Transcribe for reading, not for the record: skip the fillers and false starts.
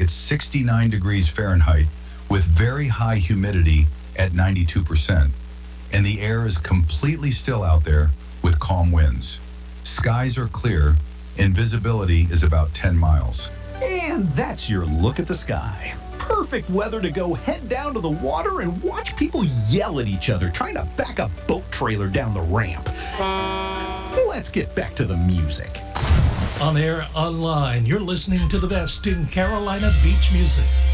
It's 69 degrees Fahrenheit with very high humidity at 92%. And the air is completely still out there with calm winds. Skies are clear and visibility is about 10 miles. And that's your look at the sky. Perfect weather to go head down to the water and watch people yell at each other trying to back a boat trailer down the ramp. Let's get back to the music. On air, online, you're listening to the best in Carolina beach music.